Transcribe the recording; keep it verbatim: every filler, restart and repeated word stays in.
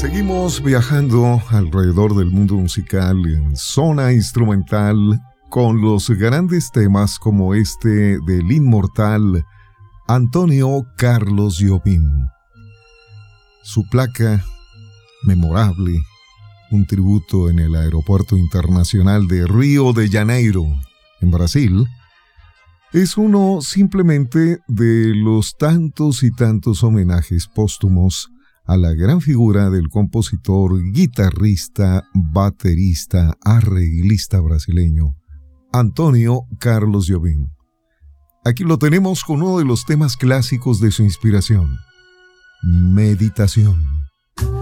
Seguimos viajando alrededor del mundo musical en zona instrumental con los grandes temas como este del inmortal Antonio Carlos Jobim. Su placa memorable, un tributo en el Aeropuerto Internacional de Río de Janeiro, en Brasil, es uno simplemente de los tantos y tantos homenajes póstumos a la gran figura del compositor, guitarrista, baterista, arreglista brasileño, Antonio Carlos Jobim. Aquí lo tenemos con uno de los temas clásicos de su inspiración, Meditación.